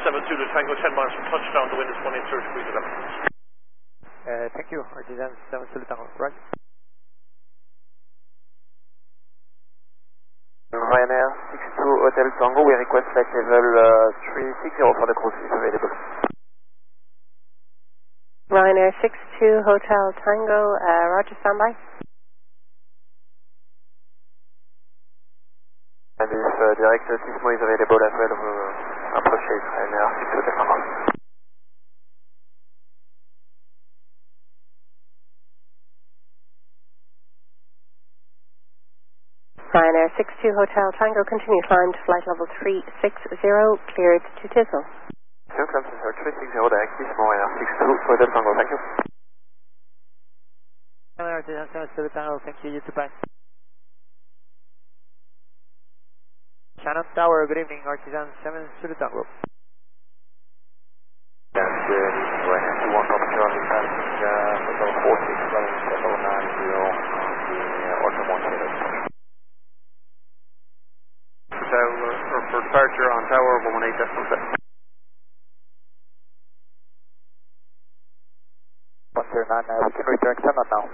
7 Zulu Tango, 10 miles from touchdown, the wind is 180 degrees 11. Thank you, Artisan 7 Zulu Tango, right. Ryanair 62 Hotel Tango, we request flight level 360 for the cruise is available. Ryanair 62 Hotel Tango, roger, standby. And if direct Sismo is available as well, approach Ryanair 62 Hotel Tango. Ryanair 62 Hotel Tango, continue climb to flight level 360, cleared to Tismo. Climb to 360, direct Tismo, Ryanair 62 Hotel Tango, thank you. Artisan 7 Zulu Tango, thank you, you too, bye. Shannon Tower, good evening, Artisan 7 Zulu Tango. And Ryanair 21 Papa Charlie, passing hotel 46, running 7090 on the Orca 1 for departure on tower 118 decimal 7. 109, we can return to Sunland now.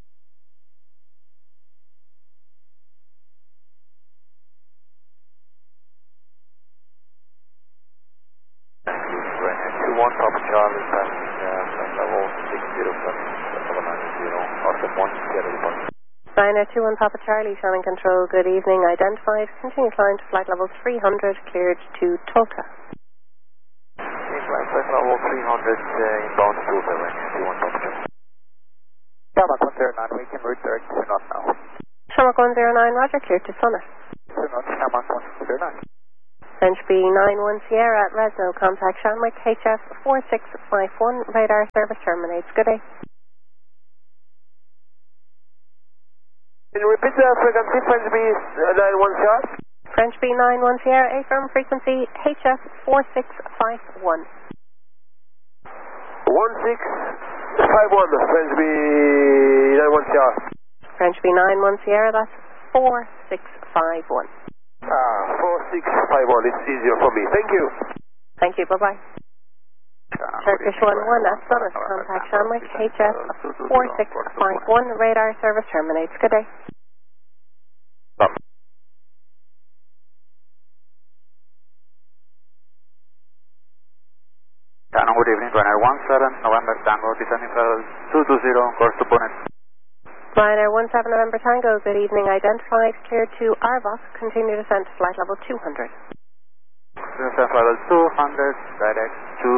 Ryanair 21 Papa Charlie, passing flight level 607, 7090, Orca 1 Sierra Leone. Ryanair 21 Papa Charlie, Shannon Control, good evening, identified, continue climb to flight level 300, cleared to Tulka. Flight level 300, inbound to Tulka, Ryanair 21 Papa Charlie. Shamrock 109, we can return to Sunot now. Shamrock 109, roger, cleared to Summit. Sunot, Shamrock 109. French B91 Sierra at Resno, contact Shamrock HF 4651, radar service terminates, good day. Can you repeat the frequency, French B91 Sierra? French B91 Sierra, affirm frequency HF 4651. 1651, French B91 Sierra. French B91 Sierra, that's 4651. 4651, it's easier for me, thank you. Thank you, bye-bye. Turkish 11 at Summit, contact Shamrock HF 4651, radar service terminates, good day. Good evening, Ryanair 17 November Tango, descending level 220, course to Bonnet. Ryanair 17 November Tango, good evening, identified, cleared to Arbok, continue descent to flight level 200. Descent level 200, direct to